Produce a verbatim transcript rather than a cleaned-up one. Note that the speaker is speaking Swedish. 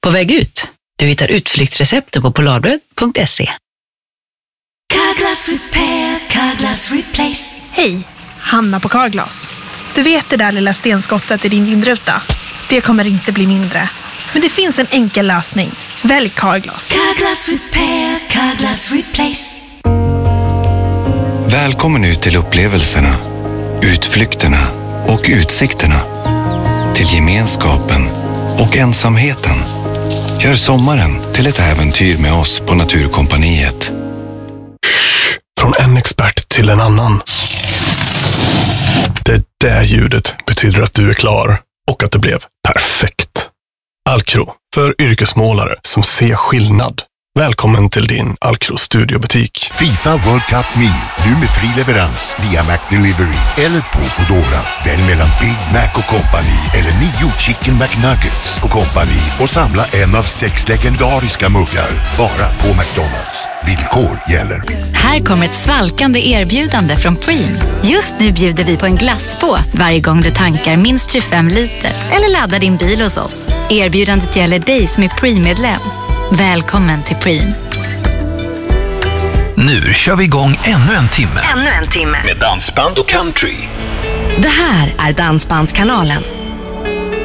På väg ut. Du hittar utflyktsrecepten på polarbröd punkt se. Carglass Repair, Carglass Replace. Hej, Hanna på Carglass. Du vet det där lilla stenskottet i din vindruta? Det kommer inte bli mindre. Men det finns en enkel lösning. Välj Carglass. Carglass Repair, Carglass Replace. Välkommen ut till upplevelserna, utflykterna och utsikterna. Till gemenskapen och ensamheten. Gör sommaren till ett äventyr med oss på Naturkompaniet. Från en expert till en annan. Det där ljudet betyder att du är klar och att det blev perfekt. Alcro, för yrkesmålare som ser skillnad. Välkommen till din Alcro studiobutik. FIFA World Cup Meal, nu med fri leverans via McDelivery eller på Foodora. Välj mellan Big Mac och Company eller nio Chicken McNuggets och Company och samla en av sex legendariska muggar bara på McDonald's. Villkor gäller. Här kommer ett svalkande erbjudande från Preem. Just nu bjuder vi på en glassbåt varje gång du tankar minst tjugofem liter eller laddar din bil hos oss. Erbjudandet gäller dig som är Preem-medlem. Välkommen till Preem. Nu kör vi igång ännu en timme. Ännu en timme. Med dansband och country. Det här är Dansbandskanalen.